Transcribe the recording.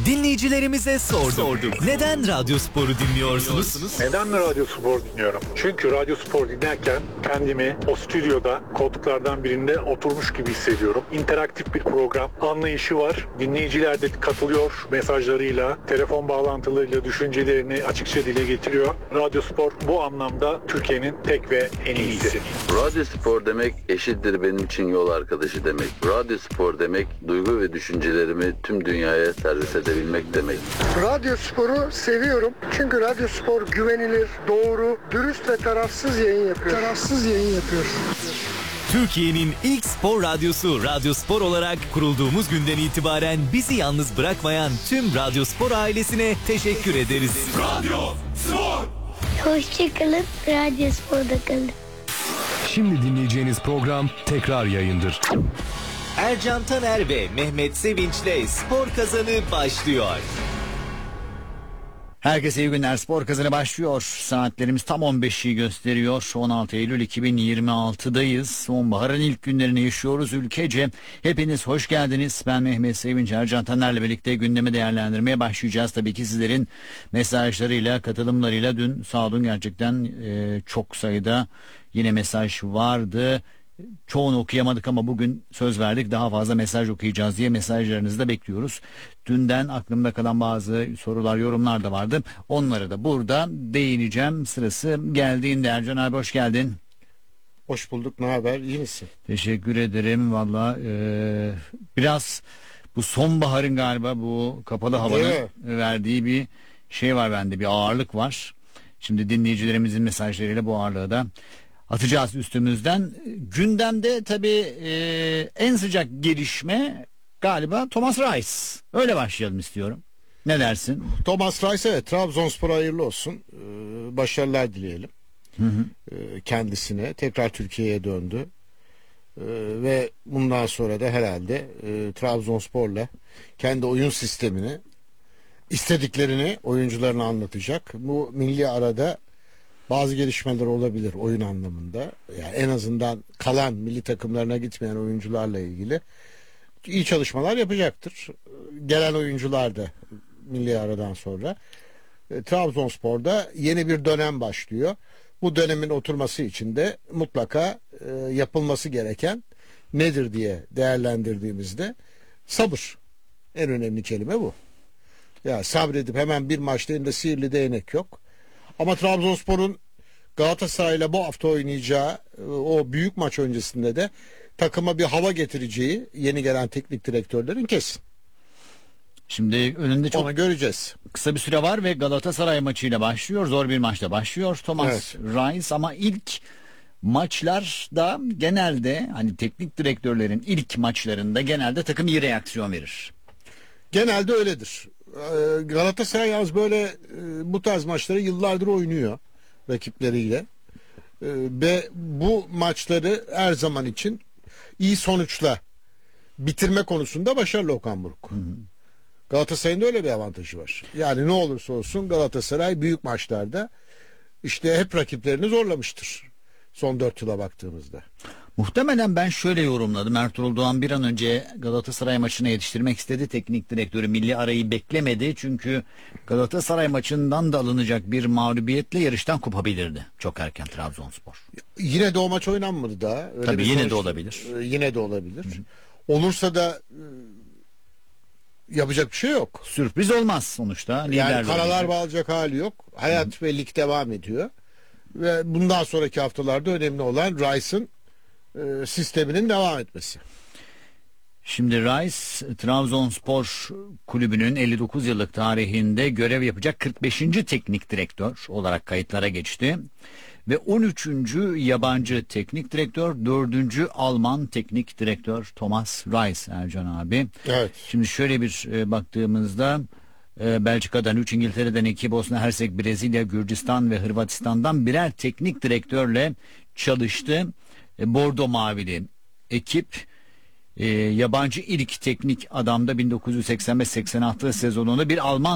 Dinleyicilerimize sorduk. Neden Radyo Spor'u dinliyorsunuz? Neden Radyo Spor dinliyorum? Çünkü Radyo Spor dinlerken kendimi o stüdyoda koltuklardan birinde oturmuş gibi hissediyorum. İnteraktif bir program, anlayışı var. Dinleyiciler de katılıyor mesajlarıyla, telefon bağlantılarıyla düşüncelerini açıkça dile getiriyor. Radyo Spor bu anlamda Türkiye'nin tek ve en iyisi. Radyo Spor demek eşittir benim için yol arkadaşı demek. Radyo Spor demek duygu ve düşüncelerimi tüm dünyaya servis edebilmek demek. Radyo Spor'u seviyorum. Çünkü Radyo Spor güvenilir, doğru, dürüst ve tarafsız yayın yapıyor. Türkiye'nin ilk spor radyosu Radyo Spor olarak kurulduğumuz günden itibaren bizi yalnız bırakmayan tüm Radyo Spor ailesine teşekkür ederiz. Radyo Spor. Hoşçakalın, Radyo Spor'da kalın. Şimdi dinleyeceğiniz program tekrar yayındır. Ercan Taner ve Mehmet Sevinç'le Spor Kazanı başlıyor. Herkese iyi günler. Spor Kazanı başlıyor. Saatlerimiz tam 15'i gösteriyor. 16 Eylül 2026'dayız. Sonbaharın ilk günlerini yaşıyoruz ülkece. Hepiniz hoş geldiniz. Ben Mehmet Sevinç, Ercan Taner'le birlikte gündemi değerlendirmeye başlayacağız. Tabii ki sizlerin mesajlarıyla, katılımlarıyla. Dün sağ olun, gerçekten çok sayıda yine mesaj vardı. Çoğunu okuyamadık ama bugün söz verdik, daha fazla mesaj okuyacağız diye mesajlarınızı da bekliyoruz. Dünden aklımda kalan bazı sorular, yorumlar da vardı. Onlara da burada değineceğim sırası geldiğinde. Ercan abi hoş geldin. Hoş bulduk. Ne haber? İyi misin? Teşekkür ederim. Valla biraz bu sonbaharın galiba bu kapalı havanın verdiği bir şey var bende. Bir ağırlık var. Şimdi dinleyicilerimizin mesajlarıyla bu ağırlığı da atacağız üstümüzden. Gündemde tabii en sıcak gelişme galiba Thomas Reis. Öyle başlayalım istiyorum. Ne dersin? Thomas Reis, evet, Trabzonspor'a hayırlı olsun. Başarılar dileyelim. Kendisine. Tekrar Türkiye'ye döndü. Ve bundan sonra da herhalde Trabzonspor'la kendi oyun sistemini, istediklerini oyuncularına anlatacak. Bu milli arada bazı gelişmeler olabilir oyun anlamında. Yani en azından kalan milli takımlarına gitmeyen oyuncularla ilgili iyi çalışmalar yapacaktır. Gelen oyuncular da milli aradan sonra. Trabzonspor'da yeni bir dönem başlıyor. Bu dönemin oturması için de mutlaka yapılması gereken nedir diye değerlendirdiğimizde sabır. En önemli kelime bu. Ya sabredip hemen bir maçta elinde sihirli değnek yok. Ama Trabzonspor'un Galatasaray'la bu hafta oynayacağı o büyük maç öncesinde de takıma bir hava getireceği yeni gelen teknik direktörlerin kesin. Şimdi önünde çok onu göreceğiz. Kısa bir süre var ve Galatasaray maçıyla başlıyor. Zor bir maçla başlıyor Thomas Reis, ama ilk maçlarda genelde hani teknik direktörlerin ilk maçlarında genelde takım iyi reaksiyon verir. Genelde öyledir. Galatasaray yalnız böyle bu tarz maçları yıllardır oynuyor rakipleriyle. Ve bu maçları her zaman için iyi sonuçla bitirme konusunda başarılı Okan Buruk. Galatasaray'ın da öyle bir avantajı var. Yani ne olursa olsun Galatasaray büyük maçlarda işte hep rakiplerini zorlamıştır. Son 4 yıla baktığımızda. Muhtemelen ben şöyle yorumladım. Ertuğrul Doğan bir an önce Galatasaray maçına yetiştirmek istedi. Teknik direktörü milli arayı beklemedi. Çünkü Galatasaray maçından da alınacak bir mağlubiyetle yarıştan kopabilirdi çok erken Trabzonspor. Yine de o maç oynanmadı daha. Öyle tabii yine de olabilir. Yine de olabilir. Olursa da yapacak bir şey yok. Sürpriz olmaz sonuçta. Yani karalar bağlayacak hali yok. Hayat ve lig devam ediyor. Ve bundan sonraki haftalarda önemli olan Rice'ın sisteminin devam etmesi. Şimdi Reis Trabzonspor kulübünün 59 yıllık tarihinde görev yapacak 45. teknik direktör olarak kayıtlara geçti. Ve 13. yabancı teknik direktör, 4. Alman teknik direktör Thomas Reis, Ercan abi. Evet. Şimdi şöyle bir baktığımızda Belçika'dan 3, İngiltere'den 2, Bosna Hersek, Brezilya, Gürcistan ve Hırvatistan'dan birer teknik direktörle çalıştı. Bordo Mavili ekip yabancı ilk teknik adamda 1985-86 sezonunda bir Alman